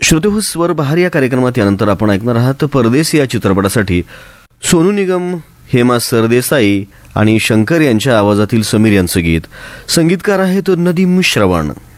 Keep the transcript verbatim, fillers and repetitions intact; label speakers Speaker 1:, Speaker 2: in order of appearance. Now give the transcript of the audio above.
Speaker 1: श्रोतेहो, स्वर बहार या कार्यक्रमात यानंतर आपण ऐकणार आहात परदेसी या चित्रपटासाठी सोनू निगम, हेमा सरदेसाई आणि शंकर यांच्या आवाजातील समीर यांचं गीत. संगीतकार आहेत नदीम श्रवण.